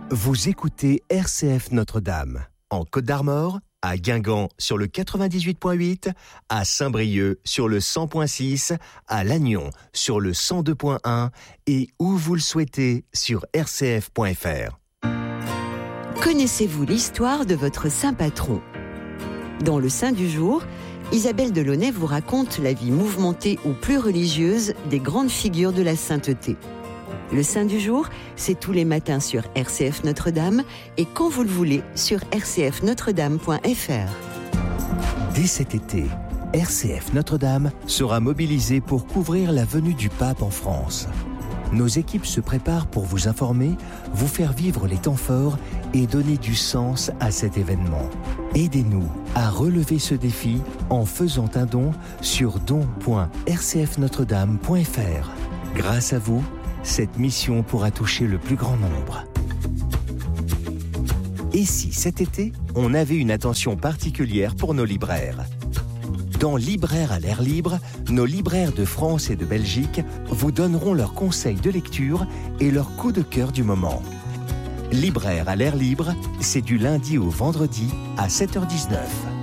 Vous écoutez RCF Notre-Dame, en Côte-d'Armor, à Guingamp sur le 98.8, à Saint-Brieuc sur le 100.6, à Lannion sur le 102.1 et où vous le souhaitez sur rcf.fr. Connaissez-vous l'histoire de votre saint patron ? Dans le Saint du jour, Isabelle Delaunay vous raconte la vie mouvementée ou plus religieuse des grandes figures de la sainteté. Le Saint du jour, c'est tous les matins sur RCF Notre-Dame et quand vous le voulez sur rcfnotredame.fr. Dès cet été, RCF Notre-Dame sera mobilisée pour couvrir la venue du pape en France. Nos équipes se préparent pour vous informer, vous faire vivre les temps forts et donner du sens à cet événement. Aidez-nous à relever ce défi en faisant un don sur don.rcfnotredame.fr. Grâce à vous, cette mission pourra toucher le plus grand nombre. Et si cet été, on avait une attention particulière pour nos libraires ? Dans Libraires à l'air libre, nos libraires de France et de Belgique vous donneront leurs conseils de lecture et leurs coups de cœur du moment. Libraires à l'air libre, c'est du lundi au vendredi à 7h19.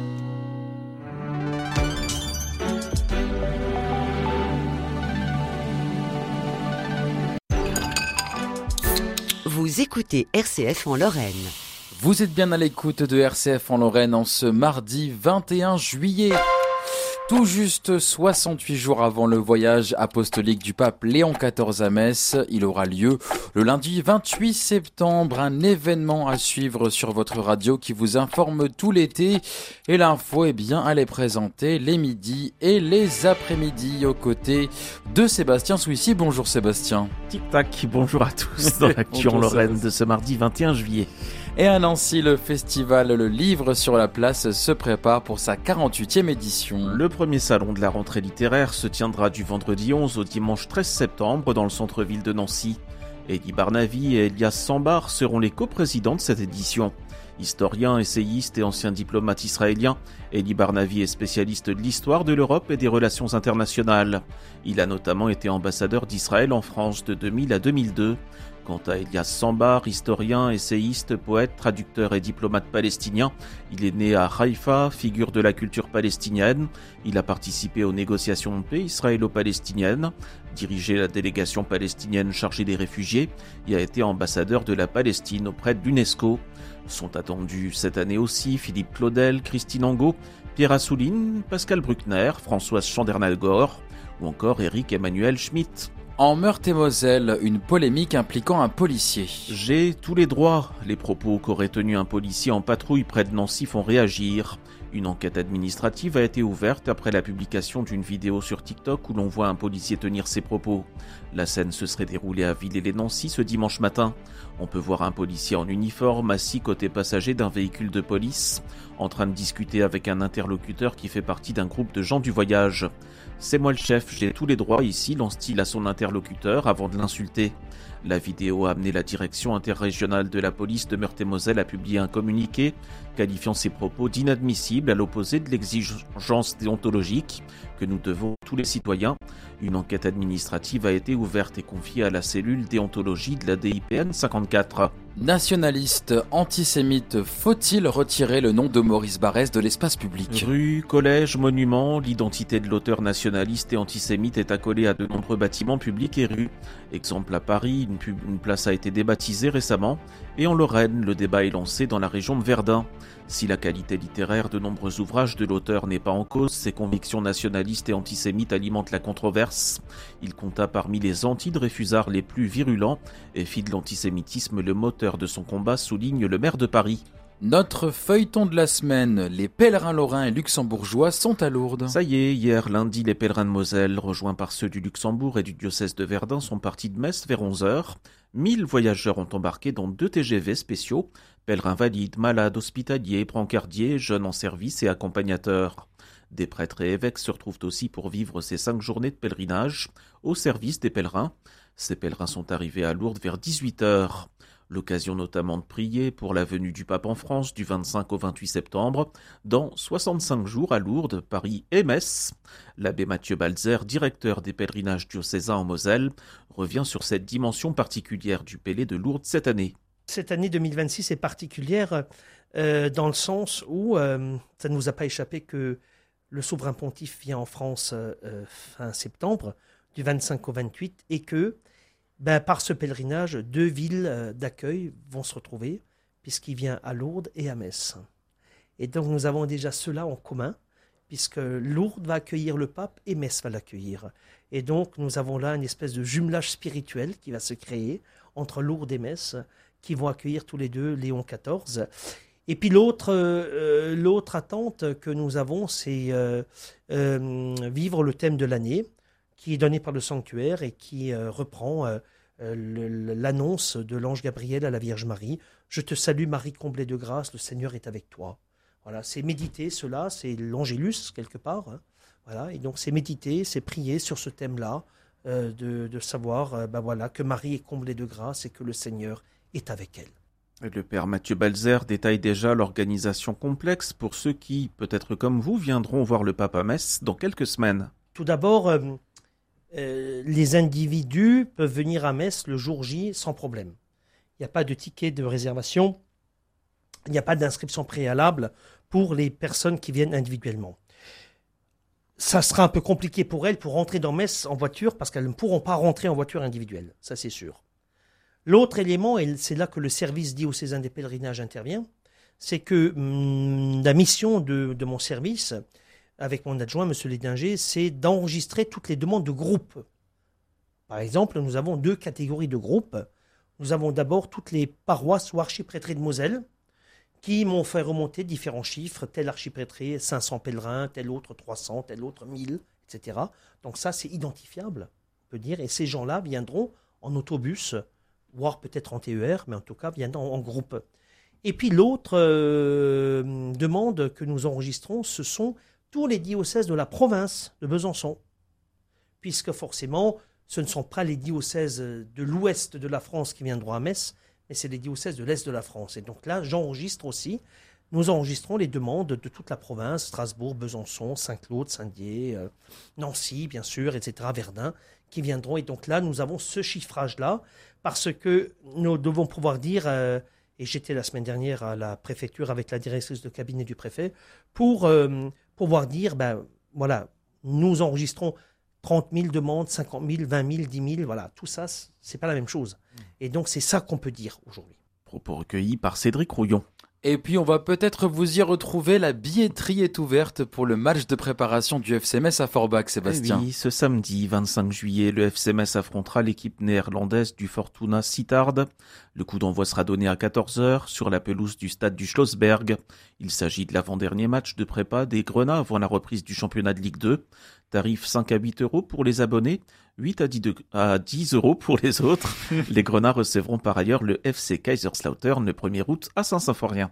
Vous écoutez RCF en Lorraine. Vous êtes bien à l'écoute de RCF en Lorraine en ce mardi 21 juillet. Tout juste 68 jours avant le voyage apostolique du pape Léon XIV à Metz, il aura lieu le lundi 28 septembre, un événement à suivre sur votre radio qui vous informe tout l'été. Et l'info, elle est présentée les midis et les après-midi aux côtés de Sébastien Souissy. Bonjour Sébastien. Tic-tac, bonjour à tous dans l'actu en Lorraine de ce mardi 21 juillet. Et à Nancy, le festival Le Livre sur la Place se prépare pour sa 48e édition. Le premier salon de la rentrée littéraire se tiendra du vendredi 11 au dimanche 13 septembre dans le centre-ville de Nancy. Eddie Barnavy et Elias Sambar seront les coprésidents de cette édition. Historien, essayiste et ancien diplomate israélien, Eddie Barnavy est spécialiste de l'histoire de l'Europe et des relations internationales. Il a notamment été ambassadeur d'Israël en France de 2000 à 2002. Quant à Elias Sambar, historien, essayiste, poète, traducteur et diplomate palestinien, il est né à Haïfa, figure de la culture palestinienne. Il a participé aux négociations de paix israélo-palestiniennes, dirigé la délégation palestinienne chargée des réfugiés et a été ambassadeur de la Palestine auprès de l'UNESCO. Sont attendus cette année aussi Philippe Claudel, Christine Angot, Pierre Assouline, Pascal Bruckner, Françoise Chandernagor ou encore Éric Emmanuel Schmitt. En Meurthe-et-Moselle, une polémique impliquant un policier. J'ai tous les droits. Les propos qu'aurait tenus un policier en patrouille près de Nancy font réagir. Une enquête administrative a été ouverte après la publication d'une vidéo sur TikTok où l'on voit un policier tenir ses propos. La scène se serait déroulée à Villers-lès-Nancy ce dimanche matin. On peut voir un policier en uniforme assis côté passager d'un véhicule de police, en train de discuter avec un interlocuteur qui fait partie d'un groupe de gens du voyage. « C'est moi le chef, j'ai tous les droits ici », lance-t-il à son interlocuteur avant de l'insulter. La vidéo a amené la direction interrégionale de la police de Meurthe-et-Moselle à publier un communiqué qualifiant ces propos d'inadmissibles à l'opposé de l'exigence déontologique que nous devons tous les citoyens. Une enquête administrative a été ouverte et confiée à la cellule déontologie de la DIPN 54. Nationaliste, antisémite, faut-il retirer le nom de Maurice Barrès de l'espace public ? Rue, collège, monument, l'identité de l'auteur nationaliste et antisémite est accolée à de nombreux bâtiments publics et rues. Exemple à Paris, une place a été débaptisée récemment, et en Lorraine, le débat est lancé dans la région de Verdun. Si la qualité littéraire de nombreux ouvrages de l'auteur n'est pas en cause, ses convictions nationalistes et antisémites alimentent la controverse. Il compta parmi les anti-Dreyfusards les plus virulents et fit de l'antisémitisme le moteur de son combat, souligne le maire de Paris. Notre feuilleton de la semaine, les pèlerins lorrains et luxembourgeois sont à Lourdes. Ça y est, hier lundi, les pèlerins de Moselle, rejoints par ceux du Luxembourg et du diocèse de Verdun, sont partis de Metz vers 11h. 1000 voyageurs ont embarqué dans 2 TGV spéciaux, pèlerins valides, malades, hospitaliers, brancardiers, jeunes en service et accompagnateurs. Des prêtres et évêques se retrouvent aussi pour vivre ces 5 journées de pèlerinage au service des pèlerins. Ces pèlerins sont arrivés à Lourdes vers 18h. L'occasion notamment de prier pour la venue du pape en France du 25 au 28 septembre, dans 65 jours à Lourdes, Paris et Metz. L'abbé Mathieu Balzer, directeur des pèlerinages diocésains en Moselle, revient sur cette dimension particulière du Pélé de Lourdes cette année. Cette année 2026 est particulière dans le sens où ça ne nous a pas échappé que le souverain pontife vient en France fin septembre, du 25 au 28, et que par ce pèlerinage, 2 villes d'accueil vont se retrouver, puisqu'il vient à Lourdes et à Metz. Et donc nous avons déjà cela en commun, puisque Lourdes va accueillir le pape et Metz va l'accueillir. Et donc nous avons là une espèce de jumelage spirituel qui va se créer entre Lourdes et Metz, qui vont accueillir tous les deux Léon XIV. Et puis l'autre attente que nous avons, c'est vivre le thème de l'année, qui est donné par le sanctuaire et qui reprend l'annonce de l'ange Gabriel à la Vierge Marie. « Je te salue Marie, comblée de grâce, le Seigneur est avec toi ». Voilà, c'est méditer cela, c'est l'angélus quelque part. Hein. Voilà, et donc c'est méditer, c'est prier sur ce thème-là, de savoir que Marie est comblée de grâce et que le Seigneur est avec elle. Le père Mathieu Balzer détaille déjà l'organisation complexe pour ceux qui, peut-être comme vous, viendront voir le pape à Metz dans quelques semaines. Tout d'abord, les individus peuvent venir à Metz le jour J sans problème. Il n'y a pas de ticket de réservation, il n'y a pas d'inscription préalable pour les personnes qui viennent individuellement. Ça sera un peu compliqué pour elles pour rentrer dans Metz en voiture parce qu'elles ne pourront pas rentrer en voiture individuelle, ça c'est sûr. L'autre élément, et c'est là que le service diocésain des pèlerinages intervient, c'est que la mission de mon service, avec mon adjoint, M. Lédinger, c'est d'enregistrer toutes les demandes de groupe. Par exemple, nous avons 2 catégories de groupes. Nous avons d'abord toutes les paroisses ou archiprêtries de Moselle, qui m'ont fait remonter différents chiffres, tel archiprêtré, 500 pèlerins, tel autre 300, tel autre 1000, etc. Donc ça, c'est identifiable, on peut dire, et ces gens-là viendront en autobus, voire peut-être en TER, mais en tout cas viendront en groupe. Et puis l'autre demande que nous enregistrons, ce sont tous les diocèses de la province de Besançon, puisque forcément, ce ne sont pas les diocèses de l'ouest de la France qui viendront à Metz, mais c'est les diocèses de l'est de la France. Et donc là, j'enregistre aussi, nous enregistrons les demandes de toute la province, Strasbourg, Besançon, Saint-Claude, Saint-Dié, Nancy, bien sûr, etc., Verdun, qui viendront. Et donc là, nous avons ce chiffrage-là, parce que nous devons pouvoir dire, et j'étais la semaine dernière à la préfecture avec la directrice de cabinet du préfet, pour pouvoir dire, nous enregistrons 30 000 demandes, 50 000, 20 000, 10 000, voilà, tout ça, c'est pas la même chose. Et donc, c'est ça qu'on peut dire aujourd'hui. Propos recueillis par Cédric Rouillon. Et puis on va peut-être vous y retrouver, la billetterie est ouverte pour le match de préparation du FC Metz à Forbach, Sébastien. Oui, ce samedi 25 juillet, le FC Metz affrontera l'équipe néerlandaise du Fortuna Sittard. Le coup d'envoi sera donné à 14h sur la pelouse du stade du Schlossberg. Il s'agit de l'avant-dernier match de prépa des Grenats avant la reprise du championnat de Ligue 2. Tarif 5 à 8 euros pour les abonnés, 8 à 10 euros pour les autres. Les Grenats recevront par ailleurs le FC Kaiserslautern le 1er août à Saint-Symphorien.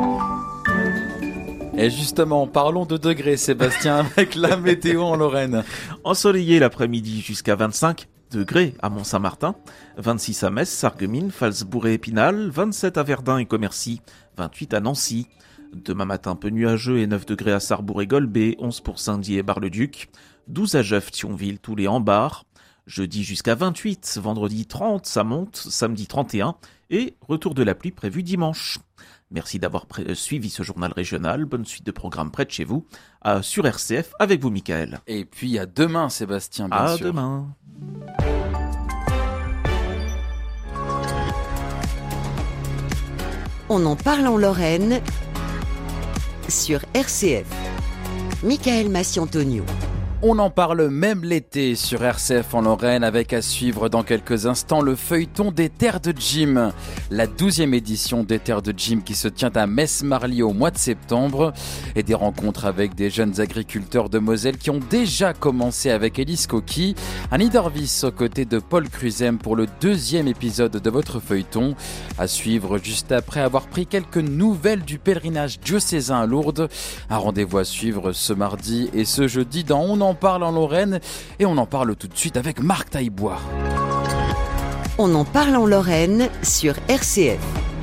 Et justement, parlons de degrés, Sébastien, avec la météo en Lorraine. Ensoleillé l'après-midi jusqu'à 25 degrés à Mont-Saint-Martin, 26 à Metz, Sarreguemines, Phalsbourg et Épinal, 27 à Verdun et Commercy, 28 à Nancy. Demain matin, peu nuageux et 9 degrés à Sarrebourg et Golbet, 11 pour Saint-Dié et Bar-le-Duc, 12 à Jeuf, Thionville, Toul et Ambar. Jeudi jusqu'à 28, vendredi 30, ça monte, samedi 31 et retour de la pluie prévu dimanche. Merci d'avoir suivi ce journal régional. Bonne suite de programmes près de chez vous, sur RCF avec vous, Michael. Et puis à demain, Sébastien, bien sûr. À demain. On en parle en Lorraine sur RCF. Michael Massiantonio. On en parle même l'été sur RCF en Lorraine avec à suivre dans quelques instants le feuilleton des Terres de Gym. La 12e édition des Terres de Gym qui se tient à Metz-Marly au mois de septembre et des rencontres avec des jeunes agriculteurs de Moselle qui ont déjà commencé avec Élise Coqui, à Niederwies aux côtés de Paul Cruzem pour le 2e épisode de votre feuilleton. À suivre juste après avoir pris quelques nouvelles du pèlerinage diocésain à Lourdes. Un rendez-vous à suivre ce mardi et ce jeudi dans On en parle en Lorraine et on en parle tout de suite avec Marc Taillebois. On en parle en Lorraine sur RCF.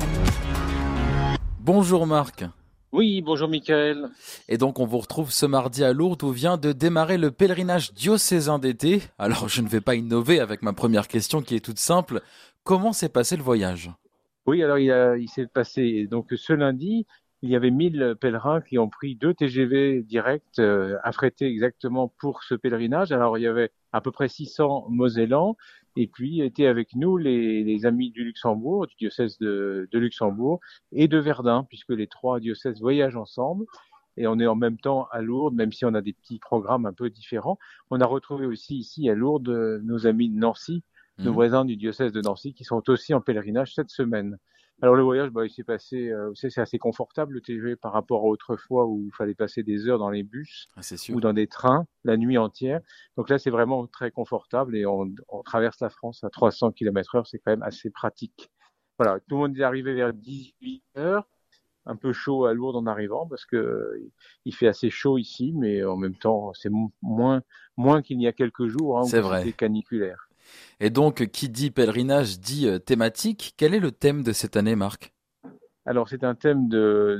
Bonjour Marc. Oui, bonjour Michael. Et donc on vous retrouve ce mardi à Lourdes où vient de démarrer le pèlerinage diocésain d'été. Alors je ne vais pas innover avec ma première question qui est toute simple. Comment s'est passé le voyage ? Oui, alors il s'est passé, donc ce lundi, il y avait 1000 pèlerins qui ont pris 2 TGV directs affrétés exactement pour ce pèlerinage. Alors il y avait à peu près 600 Mosellans et puis étaient avec nous les amis du Luxembourg, du diocèse de Luxembourg et de Verdun, puisque les 3 diocèses voyagent ensemble. Et on est en même temps à Lourdes, même si on a des petits programmes un peu différents. On a retrouvé aussi ici à Lourdes nos amis de Nancy, nos voisins du diocèse de Nancy, qui sont aussi en pèlerinage cette semaine. Alors le voyage, il s'est passé, c'est assez confortable le TGV par rapport à autrefois où il fallait passer des heures dans les bus ou dans des trains la nuit entière. Donc là, c'est vraiment très confortable et on traverse la France à 300 km/h, c'est quand même assez pratique. Voilà, tout le monde est arrivé vers 18 heures. Un peu chaud à Lourdes en arrivant parce que il fait assez chaud ici, mais en même temps, c'est moins qu'il y a quelques jours, où c'était caniculaire. Et donc, qui dit pèlerinage dit thématique. Quel est le thème de cette année, Marc ? Alors, c'est un thème de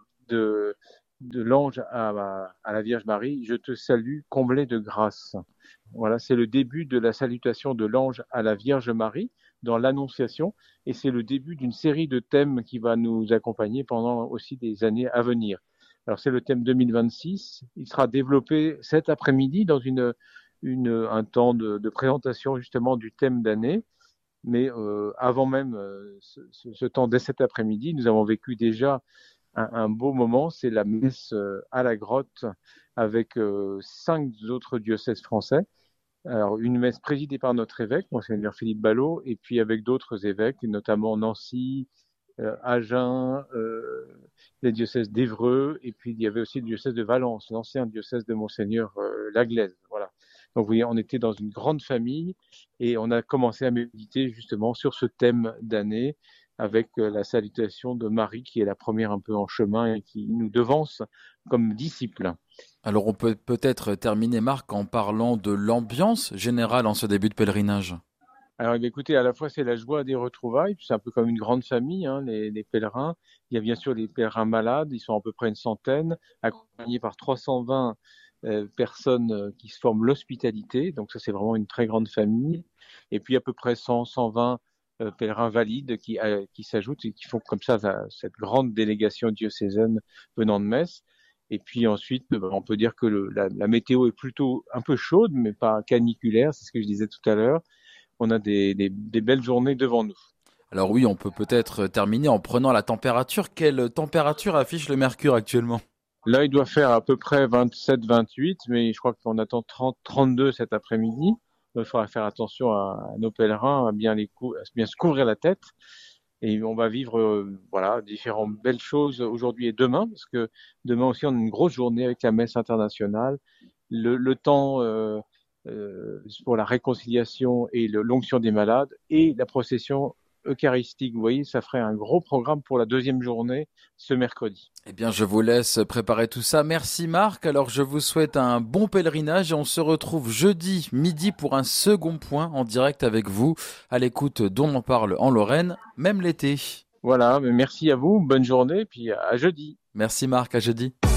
l'ange à la Vierge Marie. Je te salue, comblée de grâce. Voilà, c'est le début de la salutation de l'ange à la Vierge Marie dans l'Annonciation, et c'est le début d'une série de thèmes qui va nous accompagner pendant aussi des années à venir. Alors, c'est le thème 2026. Il sera développé cet après-midi dans un temps de présentation justement du thème d'année. Mais avant même ce temps, dès cet après-midi, nous avons vécu déjà un beau moment. C'est la messe à la grotte avec 5 autres diocèses français. Alors, une messe présidée par notre évêque, Monseigneur Philippe Ballot, et puis avec d'autres évêques, notamment Nancy, Agen, les diocèses d'Évreux, et puis il y avait aussi le diocèse de Valence, l'ancien diocèse de Monseigneur Laglaise. Voilà. Donc, vous voyez, on était dans une grande famille et on a commencé à méditer justement sur ce thème d'année avec la salutation de Marie, qui est la première un peu en chemin et qui nous devance comme disciples. Alors, on peut peut-être terminer, Marc, en parlant de l'ambiance générale en ce début de pèlerinage. Alors, écoutez, à la fois, c'est la joie des retrouvailles, c'est un peu comme une grande famille, les pèlerins. Il y a bien sûr les pèlerins malades, ils sont à peu près une centaine, accompagnés par 320 personnes qui se forment l'hospitalité. Donc ça, c'est vraiment une très grande famille. Et puis à peu près 120 pèlerins valides qui s'ajoutent et qui font comme ça cette grande délégation diocésaine venant de Metz. Et puis ensuite, on peut dire que la météo est plutôt un peu chaude, mais pas caniculaire, c'est ce que je disais tout à l'heure. On a des belles journées devant nous. Alors oui, on peut peut-être terminer en prenant la température. Quelle température affiche le mercure actuellement ? Là, il doit faire à peu près 27-28, mais je crois qu'on attend 30-32 cet après-midi. Donc, il faudra faire attention à nos pèlerins, à bien se couvrir la tête. Et on va vivre différentes belles choses aujourd'hui et demain, parce que demain aussi, on a une grosse journée avec la messe internationale. Le temps pour la réconciliation et l'onction des malades et la procession eucharistique. Vous voyez, ça ferait un gros programme pour la deuxième journée ce mercredi. Eh bien, je vous laisse préparer tout ça. Merci Marc. Alors, je vous souhaite un bon pèlerinage et on se retrouve jeudi midi pour un second point en direct avec vous à l'écoute d'On en parle en Lorraine, même l'été. Voilà, merci à vous, bonne journée, puis à jeudi. Merci Marc, à jeudi.